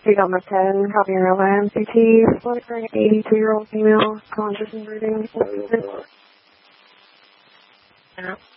Speak on the 10, copy your MCT, monitoring 82-year-old female, conscious and breathing. Yeah.